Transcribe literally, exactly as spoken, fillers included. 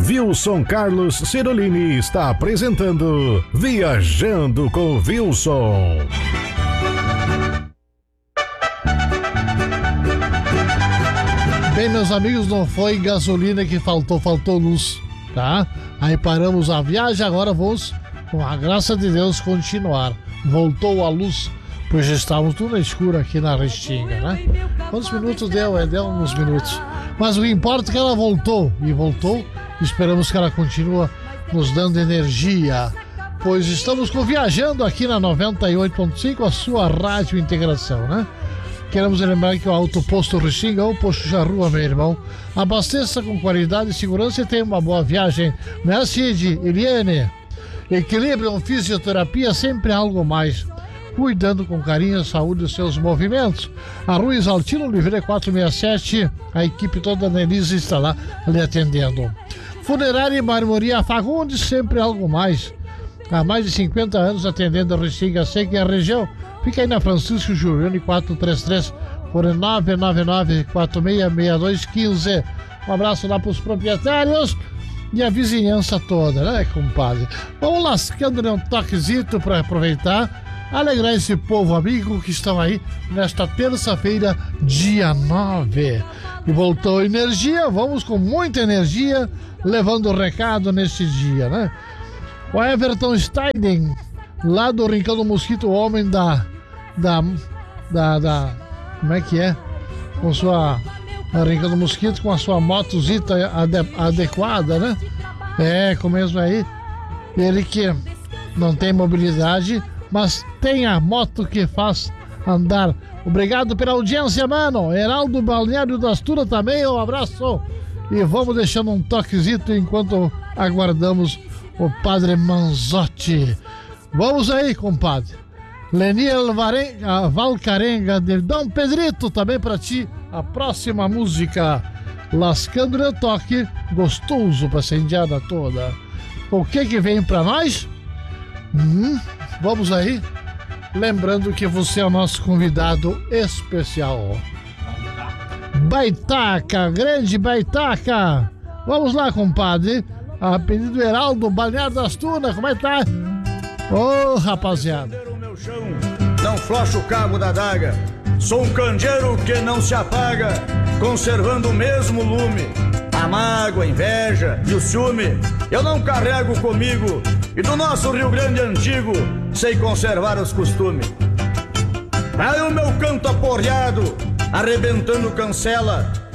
Wilson Carlos Cirolini está apresentando Viajando com Wilson. Bem, meus amigos, não foi gasolina que faltou, faltou luz, tá? Aí paramos a viagem, agora vamos, com a graça de Deus, continuar. Voltou a luz, pois já estávamos tudo no escuro aqui na Restinga, né? Quantos minutos deu? É, deu uns minutos. Mas o que importa é que ela voltou, e voltou, esperamos que ela continue nos dando energia, pois estamos com Viajando aqui na noventa e oito ponto cinco, a sua rádio integração, né? Queremos lembrar que o Auto Posto Restinga, ou Posto Charrua, meu irmão, abasteça com qualidade e segurança e tenha uma boa viagem. Né, Cid, Eliane? Equilibrium Fisioterapia, sempre algo mais. Cuidando com carinho a saúde dos seus movimentos. A Rua Exaltino Oliveira quatrocentos e sessenta e sete, a equipe toda da Nelise está lá lhe atendendo. Funerária e Marmoria Fagundes, sempre algo mais. Há mais de cinquenta anos atendendo a Restinga Seca e a região. Fica aí na Francisco Giuliani quatrocentos e trinta e três, por nove nove nove, quatro seis seis dois um cinco. Um abraço lá para os proprietários e a vizinhança toda, né, compadre? Vamos lascando um toquezito para aproveitar, alegrar esse povo amigo que estão aí nesta terça-feira, dia nove. E voltou energia, vamos com muita energia, levando o recado nesse dia, né? O Everton Steinen, lá do Rincão do Mosquito, o homem da, da, da, da, como é que é? Com sua, a Rincão do Mosquito, com a sua motozita ade, adequada, né? É, com mesmo aí, ele que não tem mobilidade, mas tem a moto que faz andar. Obrigado pela audiência, mano. Heraldo Balneário das Turas também, um abraço. E vamos deixando um toquezito enquanto aguardamos o Padre Manzotti. Vamos aí, compadre. Leniel Varenga, Valcarenga de Dom Pedrito, também pra ti. A próxima música, Lascando o Toque, gostoso pra incendiada toda. O que que vem pra nós? Hum, vamos aí. Lembrando que você é o nosso convidado especial. Baitaca, grande Baitaca. Vamos lá, compadre. A pedido do Heraldo, Balneário das Tunas, como é que tá? Ô, oh, rapaziada. Não flocha o cabo da adaga. Sou um candeeiro que não se apaga, conservando o mesmo lume. A mágoa, a inveja e o ciúme eu não carrego comigo. E do nosso Rio Grande antigo sei conservar os costumes. Aí o meu canto aporreado, arrebentando cancela,